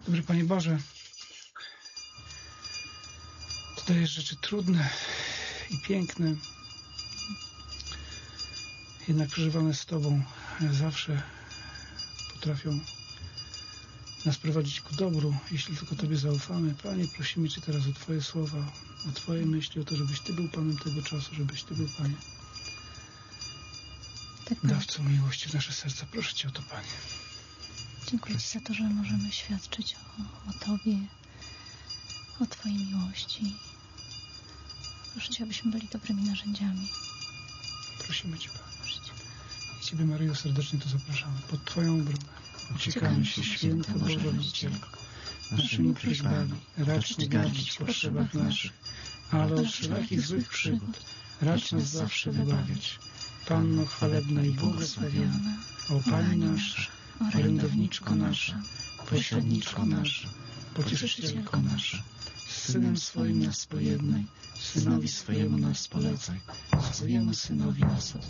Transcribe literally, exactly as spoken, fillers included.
Dobry Panie Boże, Ty dajesz rzeczy trudne i piękne, jednak przeżywane z Tobą zawsze potrafią nas prowadzić ku dobru, jeśli tylko Tobie zaufamy. Panie, prosimy Cię teraz o Twoje słowa, o Twoje myśli, o to, żebyś Ty był Panem tego czasu, żebyś Ty był, Panie, tak, dawcą miłości w nasze serca. Proszę Cię o to, Panie. Dziękuję Ci za to, że możemy świadczyć o, o Tobie, o Twojej miłości. Proszę Cię, abyśmy byli dobrymi narzędziami. Prosimy Cię, Panie. I Ciebie, Maryjo, serdecznie tu zapraszamy. Pod Twoją obronę uciekamy się, święta Boża Rodzicielko, naszymi prośbami, racz nie gardzić w potrzebach naszych, ale od wszelakich złych przygód racz nas zawsze wybawiać. Panno chwalebna i błogosławiona, o Pani nasza, orędowniczko nasza, pośredniczko nasza, pocieszycielko nasza, z Synem swoim nas pojednaj, Synowi swojemu nas polecaj, swojemu Synowi nas